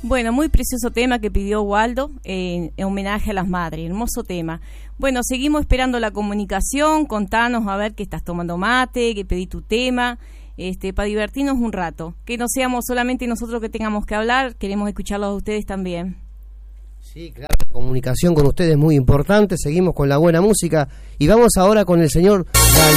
Bueno, muy precioso tema que pidió Waldo en homenaje a las madres, hermoso tema. Bueno, seguimos esperando la comunicación, contanos a ver qué estás tomando mate, que pedí tu tema, para divertirnos un rato. Que no seamos solamente nosotros que tengamos que hablar, queremos escucharlos a ustedes también. Sí, claro, la comunicación con ustedes es muy importante, seguimos con la buena música y vamos ahora con el señor